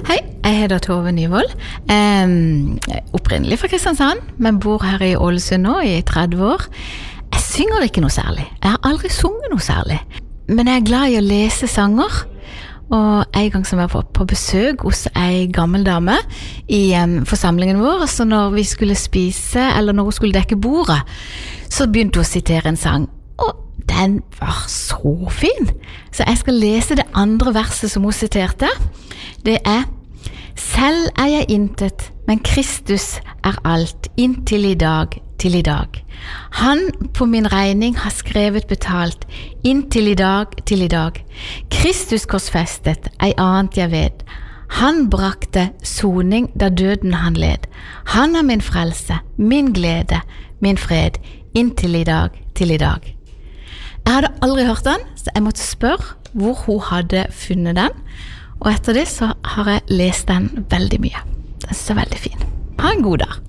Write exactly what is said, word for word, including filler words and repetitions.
Hei, jeg heter Tove Nyvold, um, opprinnelig fra Kristiansand, men bor her i Ålesund nå i tretti år. Jeg synger ikke noe særlig, jeg har aldri sunget noe særlig, men jeg er glad i å lese sanger, og en gang som jeg var på besøk hos en gammel dame i um, forsamlingen vår, så når vi skulle spise, eller når hun skulle dekke bordet, så begynte hun å sitere en sang, og den var så fin. Så jeg skal lese det andre verset som hun siterte. Det er: Selv er jeg intet, men Kristus er alt, inntil i dag, til i dag. Han på min regning har skrevet betalt, inntil i dag, til i dag. Kristus korsfestet, ei annet jeg vet. Han brakte soning da døden han led. Han er min frelse, min glede, min fred, inntil i dag, til i dag. Jeg hadde aldri hørt den, så jeg måtte spørre hvor hun hadde funnet den. Og etter det så har jeg lest den veldig mye. Den er så veldig fin. Ha en god dag.